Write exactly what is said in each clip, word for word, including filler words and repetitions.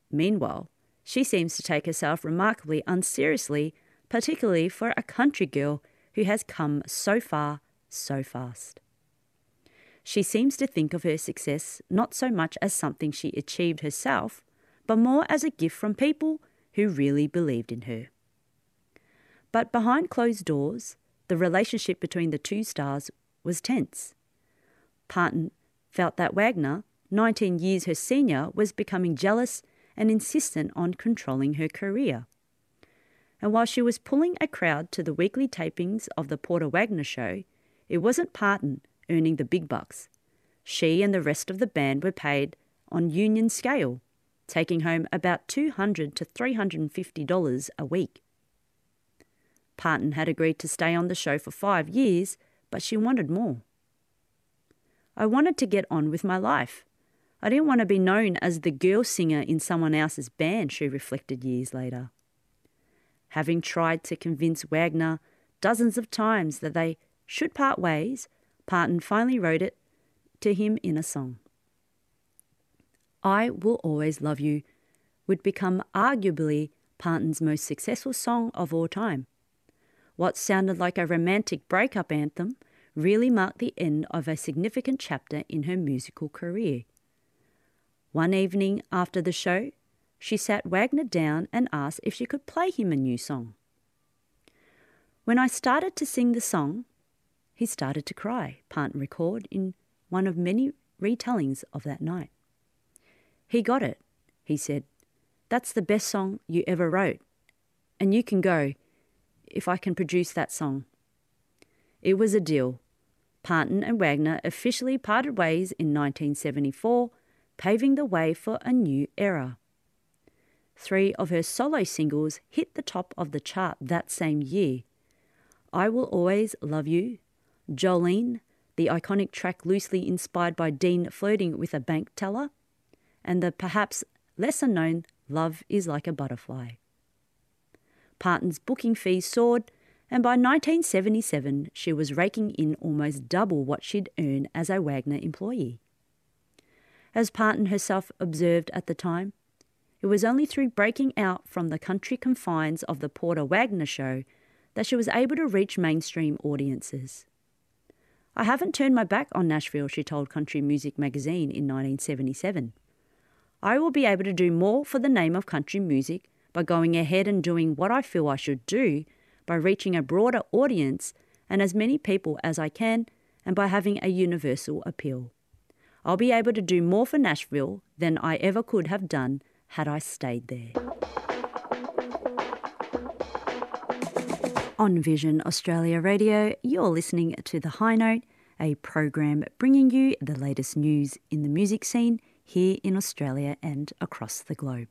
Meanwhile, she seems to take herself remarkably unseriously, particularly for a country girl who has come so far so fast. She seems to think of her success not so much as something she achieved herself, but more as a gift from people who really believed in her. But behind closed doors, the relationship between the two stars was tense. Parton felt that Wagner, nineteen years her senior, was becoming jealous and insistent on controlling her career. And while she was pulling a crowd to the weekly tapings of the Porter Wagoner show, it wasn't Parton earning the big bucks. She and the rest of the band were paid on union scale, taking home about two hundred to three hundred fifty dollars a week. Parton had agreed to stay on the show for five years, but she wanted more. I wanted to get on with my life. I didn't want to be known as the girl singer in someone else's band, she reflected years later. Having tried to convince Wagner dozens of times that they should part ways, Parton finally wrote it to him in a song. I Will Always Love You would become arguably Parton's most successful song of all time. What sounded like a romantic breakup anthem really marked the end of a significant chapter in her musical career. One evening after the show, she sat Wagner down and asked if she could play him a new song. When I started to sing the song, he started to cry, Parton recalled in one of many retellings of that night. He got it, he said. That's the best song you ever wrote, and you can go if I can produce that song. It was a deal. Parton and Wagner officially parted ways in nineteen seventy-four, paving the way for a new era. Three of her solo singles hit the top of the chart that same year. I Will Always Love You, Jolene, the iconic track loosely inspired by Dean flirting with a bank teller, and the perhaps lesser-known Love Is Like a Butterfly. Parton's booking fees soared, and by nineteen seventy-seven she was raking in almost double what she'd earn as a Wagner employee. As Parton herself observed at the time, it was only through breaking out from the country confines of the Porter Wagoner show that she was able to reach mainstream audiences. I haven't turned my back on Nashville, she told Country Music magazine in nineteen seventy-seven. I will be able to do more for the name of country music by going ahead and doing what I feel I should do, by reaching a broader audience and as many people as I can, and by having a universal appeal. I'll be able to do more for Nashville than I ever could have done had I stayed there. On Vision Australia Radio, you're listening to The High Note, a program bringing you the latest news in the music scene here in Australia and across the globe.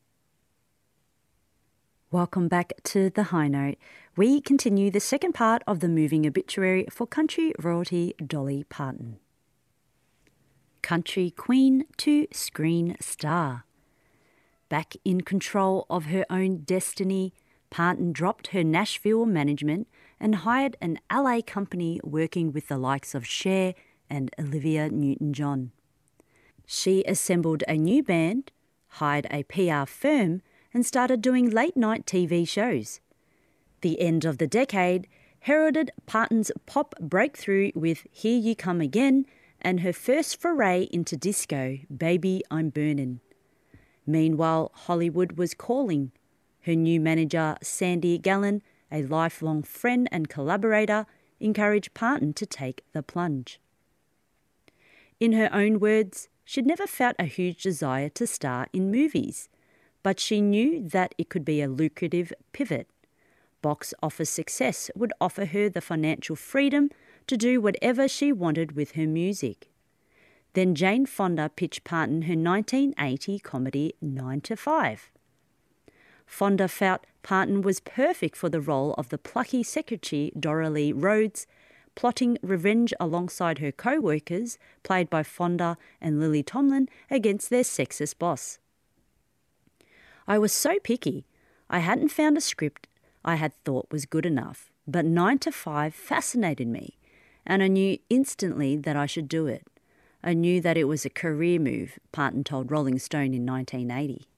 Welcome back to The High Note. We continue the second part of the moving obituary for country royalty Dolly Parton. Country queen to screen star. Back in control of her own destiny, Parton dropped her Nashville management and hired an L A company working with the likes of Cher and Olivia Newton-John. She assembled a new band, hired a P R firm, and started doing late-night T V shows. The end of the decade heralded Parton's pop breakthrough with Here You Come Again and her first foray into disco, Baby I'm Burnin'. Meanwhile, Hollywood was calling. Her new manager, Sandy Gallen, a lifelong friend and collaborator, encouraged Parton to take the plunge. In her own words, she'd never felt a huge desire to star in movies, but she knew that it could be a lucrative pivot. Box office success would offer her the financial freedom to do whatever she wanted with her music. Then Jane Fonda pitched Parton her nineteen eighty comedy nine to five. Fonda felt Parton was perfect for the role of the plucky secretary Dora Lee Rhodes, plotting revenge alongside her co-workers, played by Fonda and Lily Tomlin, against their sexist boss. I was so picky. I hadn't found a script I had thought was good enough, but nine to five fascinated me, and I knew instantly that I should do it. I knew that it was a career move, Parton told Rolling Stone in nineteen eighty.